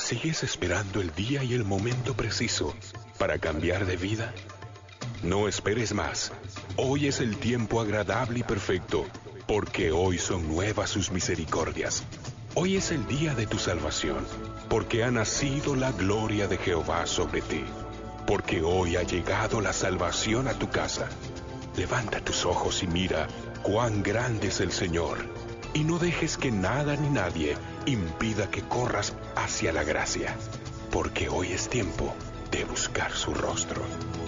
¿Sigues esperando el día y el momento preciso para cambiar de vida? No esperes más. Hoy es el tiempo agradable y perfecto, porque hoy son nuevas sus misericordias. Hoy es el día de tu salvación, porque ha nacido la gloria de Jehová sobre ti. Porque hoy ha llegado la salvación a tu casa. Levanta tus ojos y mira cuán grande es el Señor, y no dejes que nada ni nadie impida que corras hacia la gracia, porque hoy es tiempo de buscar su rostro.